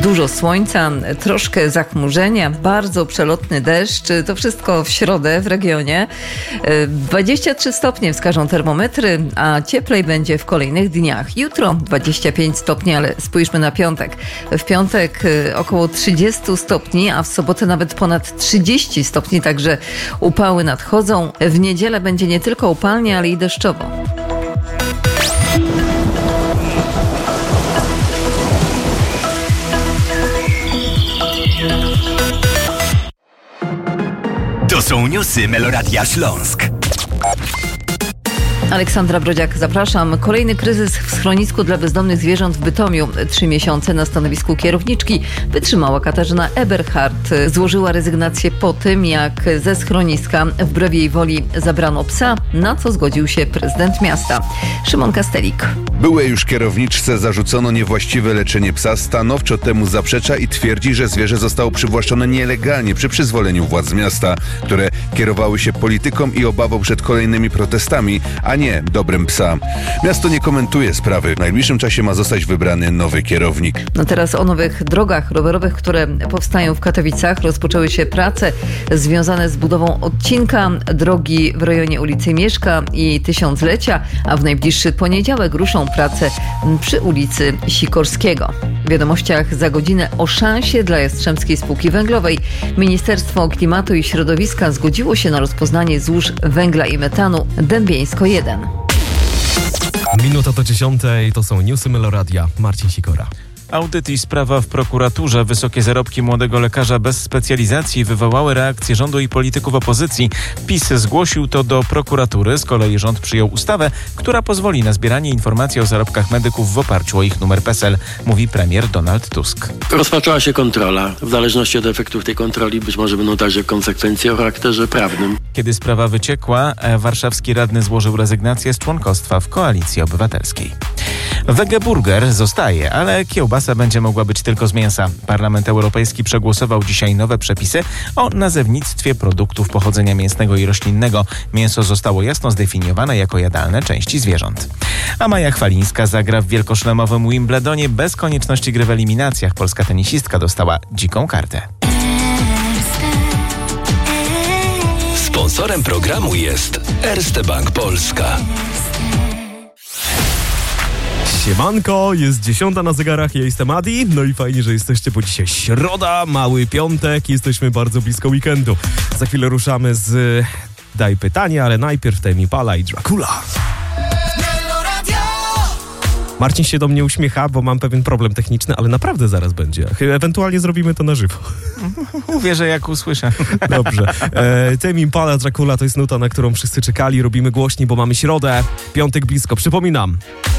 Dużo słońca, troszkę zachmurzenia, bardzo przelotny deszcz. To wszystko w środę w regionie. 23 stopnie wskażą termometry, a cieplej będzie w kolejnych dniach. Jutro 25 stopni, ale spójrzmy na piątek. W piątek około 30 stopni, a w sobotę nawet ponad 30 stopni, także upały nadchodzą. W niedzielę będzie nie tylko upalnie, ale i deszczowo. To są newsy Meloradia Śląsk. Aleksandra Brodziak, zapraszam. Kolejny kryzys w schronisku dla bezdomnych zwierząt w Bytomiu. 3 miesiące na stanowisku kierowniczki wytrzymała Katarzyna Eberhardt. Złożyła rezygnację po tym, jak ze schroniska wbrew jej woli zabrano psa, na co zgodził się prezydent miasta. Szymon Kastelik. Byłej już kierowniczce zarzucono niewłaściwe leczenie psa, stanowczo temu zaprzecza i twierdzi, że zwierzę zostało przywłaszczone nielegalnie przy przyzwoleniu władz miasta, które kierowały się polityką i obawą przed kolejnymi protestami, a nie dobrem psa. Miasto nie komentuje sprawy. W najbliższym czasie ma zostać wybrany nowy kierownik. No teraz o nowych drogach rowerowych, które powstają w Katowicach. Rozpoczęły się prace związane z budową odcinka drogi w rejonie ulicy Mieszka i Tysiąclecia, a w najbliższy poniedziałek ruszą prace przy ulicy Sikorskiego. W wiadomościach za godzinę o szansie dla Jastrzębskiej Spółki Węglowej. Ministerstwo Klimatu i Środowiska zgodziło się na rozpoznanie złóż węgla i metanu Dębieńsko 1. Minuta do 10, to są newsy Meloradia. Marcin Sikora. Audyt i sprawa w prokuraturze. Wysokie zarobki młodego lekarza bez specjalizacji wywołały reakcję rządu i polityków opozycji. PiS zgłosił to do prokuratury. Z kolei rząd przyjął ustawę, która pozwoli na zbieranie informacji o zarobkach medyków w oparciu o ich numer PESEL, mówi premier Donald Tusk. Rozpoczęła się kontrola. W zależności od efektów tej kontroli być może będą także konsekwencje o charakterze prawnym. Kiedy sprawa wyciekła, warszawski radny złożył rezygnację z członkostwa w Koalicji Obywatelskiej. Wegeburger zostaje, ale kiełbasa będzie mogła być tylko z mięsa. Parlament Europejski przegłosował dzisiaj nowe przepisy o nazewnictwie produktów pochodzenia mięsnego i roślinnego. Mięso zostało jasno zdefiniowane jako jadalne części zwierząt. A Maja Chwalińska zagra w wielkoszlemowym Wimbledonie bez konieczności gry w eliminacjach. Polska tenisistka dostała dziką kartę. Sponsorem programu jest Erste Bank Polska. Siemanko, jest 10 na zegarach, ja jestem Adi, no i fajnie, że jesteście, bo dzisiaj środa, mały piątek, jesteśmy bardzo blisko weekendu. Za chwilę ruszamy z Daj pytanie, ale najpierw Tame Impala i Dracula. Marcin się do mnie uśmiecha, bo mam pewien problem techniczny, ale naprawdę zaraz będzie. Ewentualnie zrobimy to na żywo. Uwierzę, jak usłyszę. Dobrze. Tame Impala, Dracula to jest nuta, na którą wszyscy czekali. Robimy głośniej, bo mamy środę, piątek blisko. Przypominam,